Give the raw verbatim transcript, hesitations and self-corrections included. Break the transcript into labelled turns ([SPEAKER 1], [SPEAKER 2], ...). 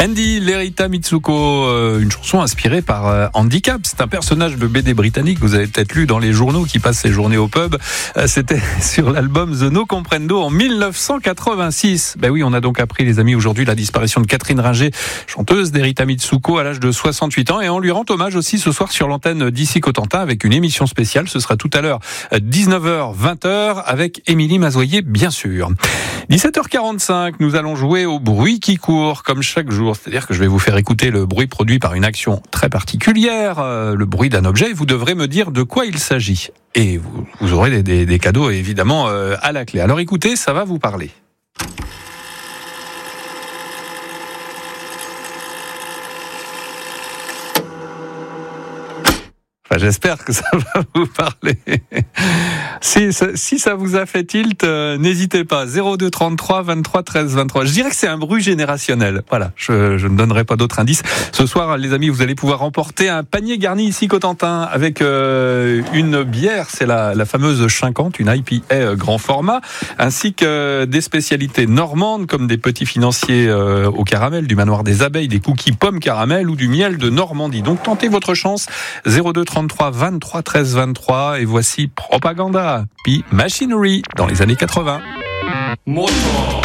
[SPEAKER 1] Andy Lerita Mitsuko, euh, une chanson inspirée par euh, Handicap. C'est un personnage de B D britannique que vous avez peut-être lu dans les journaux qui passent ses journées au pub. Euh, c'était sur l'album The No Comprendo en dix-neuf cent quatre-vingt-six. Ben oui, on a donc appris, les amis, aujourd'hui la disparition de Catherine Ringer, chanteuse d'Erita Mitsuko à l'âge de soixante-huit ans. Et on lui rend hommage aussi ce soir sur l'antenne d'Ici Cotentin avec une émission spéciale. Ce sera tout à l'heure, dix-neuf heures vingt avec Émilie Mazoyer, bien sûr. dix-sept heures quarante-cinq, nous allons jouer au bruit qui court, comme chaque jour. C'est-à-dire que je vais vous faire écouter le bruit produit par une action très particulière, euh, le bruit d'un objet, et vous devrez me dire de quoi il s'agit. Et vous, vous aurez des, des, des cadeaux, évidemment, euh, à la clé. Alors écoutez, ça va vous parler. Enfin, j'espère que ça va vous parler. Si, si ça vous a fait tilt, euh, n'hésitez pas. zéro deux trente-trois vingt-trois treize vingt-trois. Je dirais que c'est un bruit générationnel. Voilà, je, je ne donnerai pas d'autres indices. Ce soir, les amis, vous allez pouvoir remporter un panier garni ici Cotentin avec euh, une bière. C'est la, la fameuse cinquante, une I P A grand format, ainsi que des spécialités normandes comme des petits financiers euh, au caramel, du manoir des abeilles, des cookies pommes caramel ou du miel de Normandie. Donc tentez votre chance. zéro deux trente-trois vingt-trois treize vingt-trois et voici Propaganda, puis Machinery dans les années quatre-vingts.
[SPEAKER 2] Motor.